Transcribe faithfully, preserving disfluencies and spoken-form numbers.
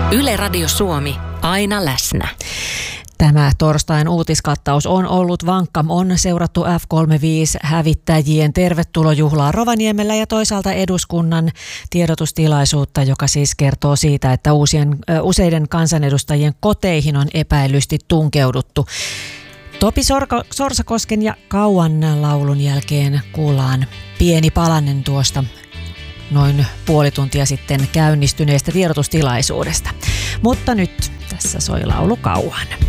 Yle Radio Suomi, aina läsnä. Tämä torstain uutiskattaus on ollut vankka. On seurattu F kolmekymmentäviisi-hävittäjien tervetulojuhlaa Rovaniemellä ja toisaalta eduskunnan tiedotustilaisuutta, joka siis kertoo siitä, että uusien, ö, useiden kansanedustajien koteihin on epäilysti tunkeuduttu. Topi Sorko, Sorsakosken ja Kauan laulun jälkeen kuullaan pieni palanen tuosta noin puoli tuntia sitten käynnistyneestä tiedotustilaisuudesta. Mutta nyt tässä soi laulu Kauan.